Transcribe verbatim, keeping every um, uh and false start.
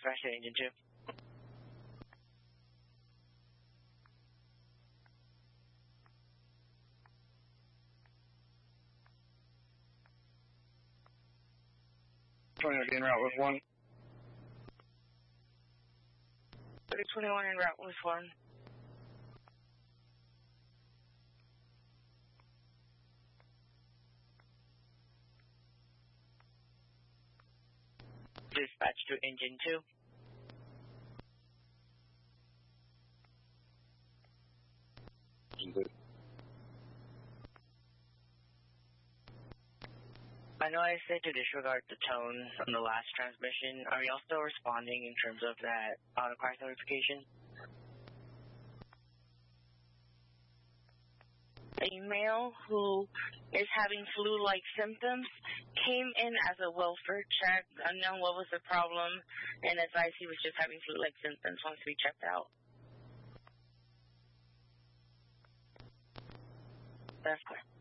dispatch to engine two. twenty en route with one. thirty twenty-one en route with one. Dispatch to engine two. Engine two. I know I said to disregard the tone from the last transmission. Are y'all still responding in terms of that autopilot notification? A male who is having flu-like symptoms came in as a welfare check, unknown what was the problem, and advised he was just having flu-like symptoms once we checked out. That's clear.